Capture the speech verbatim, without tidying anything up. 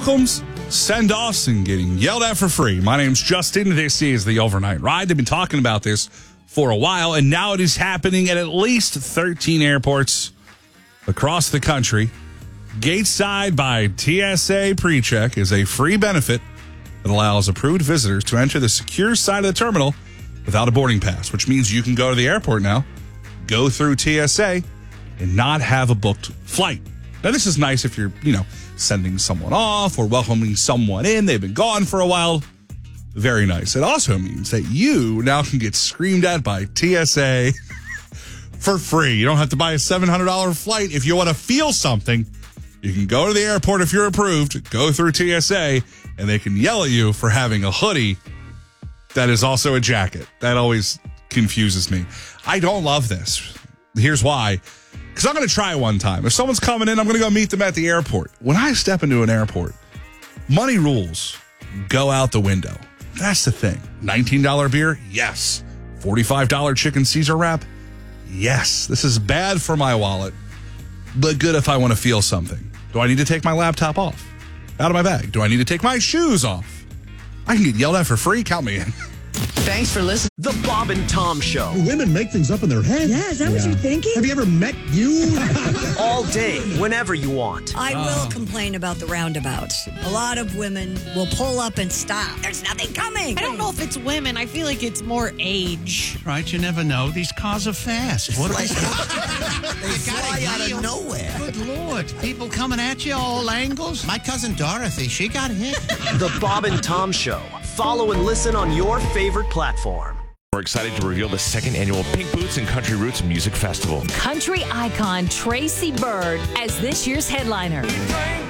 welcomes, send-offs, and getting yelled at for free. My name's Justin. This is the Overnight Ride. They've been talking about this for a while, and now it is happening at at least thirteen airports across the country. Gateside by T S A PreCheck is a free benefit that allows approved visitors to enter the secure side of the terminal without a boarding pass, which means you can go to the airport now, go through T S A, and not have a booked flight. Now, this is nice if you're, you know, sending someone off or welcoming someone in. They've been gone for a while. Very nice. It also means that you now can get screamed at by T S A for free. You don't have to buy a seven hundred dollars flight. If you want to feel something, you can go to the airport if you're approved, go through T S A, and they can yell at you for having a hoodie that is also a jacket. That always confuses me. I don't love this. Here's why. Because I'm going to try one time. If someone's coming in, I'm going to go meet them at the airport. When I step into an airport, money rules go out the window. That's the thing. nineteen dollars beer? Yes. forty-five dollars chicken Caesar wrap? Yes. This is bad for my wallet, but good if I want to feel something. Do I need to take my laptop off? Out of my bag. Do I need to take my shoes off? I can get yelled at for free. Count me in. Thanks for listening. The Bob and Tom Show. Do women make things up in their head? Yeah, is that yeah. what you're thinking? Have you ever met you? All day, whenever you want. I will complain about the roundabouts. A lot of women will pull up and stop. There's nothing coming. I don't know if it's women. I feel like it's more age. Right, you never know. These cars are fast. What They fly out of nowhere. Good Lord. People coming at you all angles. My cousin Dorothy, she got hit. The Bob and Tom Show. Follow and listen on your favorite platform. We're excited to reveal the second annual Pink Boots and Country Roots Music Festival. Country icon Tracy Byrd as this year's headliner.